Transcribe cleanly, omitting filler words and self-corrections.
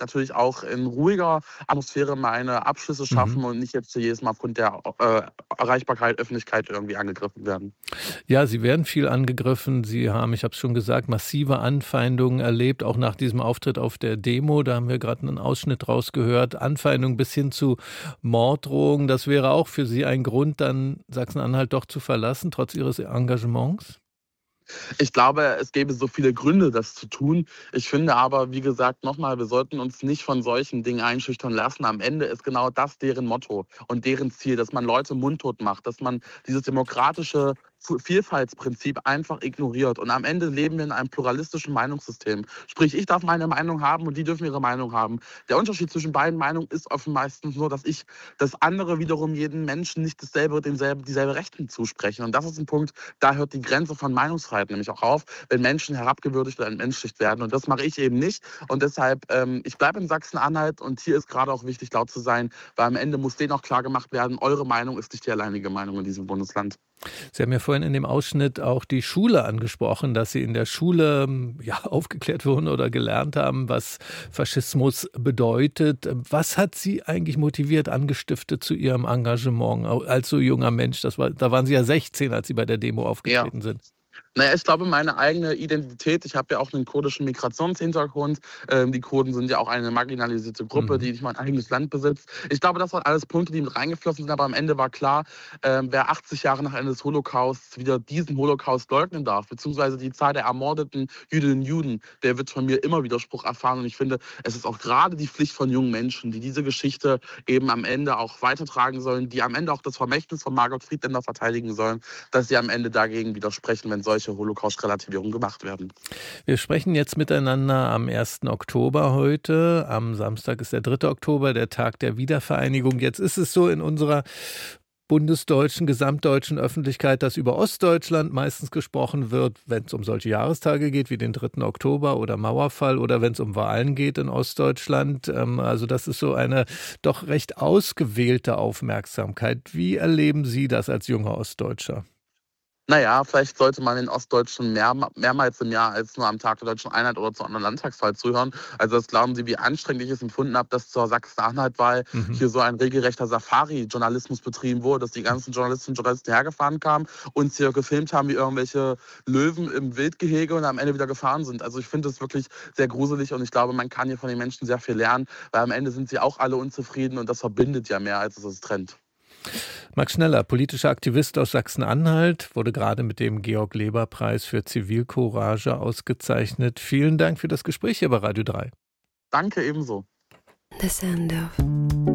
natürlich auch in ruhiger Atmosphäre meine Abschlüsse Mhm. schaffen und nicht jetzt jedes Mal aufgrund der Erreichbarkeit, Öffentlichkeit irgendwie angegriffen werden. Ja, Sie werden viel angegriffen. Sie haben, ich habe es schon gesagt, massive Anfeindungen erlebt, auch nach diesem Auftritt auf der Demo. Da haben wir gerade einen Ausschnitt rausgehört. Anfeindungen bis hin zu Morddrohungen. Das wäre auch für Sie ein Grund, dann Sachsen-Anhalt doch zu verlassen, trotz Ihres Engagements? Ich glaube, es gäbe so viele Gründe, das zu tun. Ich finde aber, wie gesagt, nochmal, wir sollten uns nicht von solchen Dingen einschüchtern lassen. Am Ende ist genau das deren Motto und deren Ziel, dass man Leute mundtot macht, dass man dieses demokratische Vielfaltsprinzip einfach ignoriert. Und am Ende leben wir in einem pluralistischen Meinungssystem. Sprich, ich darf meine Meinung haben und die dürfen ihre Meinung haben. Der Unterschied zwischen beiden Meinungen ist oft meistens nur, dass andere wiederum jedem Menschen nicht dieselbe Rechte zusprechen. Und das ist ein Punkt, da hört die Grenze von Meinungsfreiheit nämlich auch auf, wenn Menschen herabgewürdigt oder entmenschlicht werden. Und das mache ich eben nicht. Und deshalb, ich bleibe in Sachsen-Anhalt und hier ist gerade auch wichtig, laut zu sein, weil am Ende muss denen auch klar gemacht werden, eure Meinung ist nicht die alleinige Meinung in diesem Bundesland. Sie haben ja vorhin in dem Ausschnitt auch die Schule angesprochen, dass Sie in der Schule ja, aufgeklärt wurden oder gelernt haben, was Faschismus bedeutet. Was hat Sie eigentlich motiviert, angestiftet zu Ihrem Engagement als so junger Mensch? Da waren Sie ja 16, als Sie bei der Demo Ja. aufgetreten sind. Naja, ich glaube, meine eigene Identität, ich habe ja auch einen kurdischen Migrationshintergrund. Die Kurden sind ja auch eine marginalisierte Gruppe, Mhm. die nicht mal ein eigenes Land besitzt. Ich glaube, das waren alles Punkte, die mit reingeflossen sind, aber am Ende war klar, wer 80 Jahre nach Ende des Holocausts wieder diesen Holocaust leugnen darf, beziehungsweise die Zahl der ermordeten Jüdinnen und Juden, der wird von mir immer Widerspruch erfahren. Und ich finde, es ist auch gerade die Pflicht von jungen Menschen, die diese Geschichte eben am Ende auch weitertragen sollen, die am Ende auch das Vermächtnis von Margot Friedländer verteidigen sollen, dass sie am Ende dagegen widersprechen, wenn solche Holocaust-Relativierungen gemacht werden. Wir sprechen jetzt miteinander am 1. Oktober heute. Am Samstag ist der 3. Oktober, der Tag der Wiedervereinigung. Jetzt ist es so in unserer bundesdeutschen, gesamtdeutschen Öffentlichkeit, dass über Ostdeutschland meistens gesprochen wird, wenn es um solche Jahrestage geht, wie den 3. Oktober oder Mauerfall oder wenn es um Wahlen geht in Ostdeutschland. Also das ist so eine doch recht ausgewählte Aufmerksamkeit. Wie erleben Sie das als junger Ostdeutscher? Naja, vielleicht sollte man den Ostdeutschen mehrmals im Jahr als nur am Tag der Deutschen Einheit oder zur anderen Landtagswahl zuhören. Also das glauben Sie, wie anstrengend ich es empfunden habe, dass zur Sachsen-Anhalt-Wahl Mhm. hier so ein regelrechter Safari-Journalismus betrieben wurde, dass die ganzen Journalistinnen und Journalisten hergefahren kamen, uns hier gefilmt haben wie irgendwelche Löwen im Wildgehege und am Ende wieder gefahren sind. Also ich finde das wirklich sehr gruselig und ich glaube, man kann hier von den Menschen sehr viel lernen, weil am Ende sind sie auch alle unzufrieden und das verbindet ja mehr, als es trennt. Max Schneller, politischer Aktivist aus Sachsen-Anhalt, wurde gerade mit dem Georg-Leber-Preis für Zivilcourage ausgezeichnet. Vielen Dank für das Gespräch hier bei Radio 3. Danke ebenso. The sound of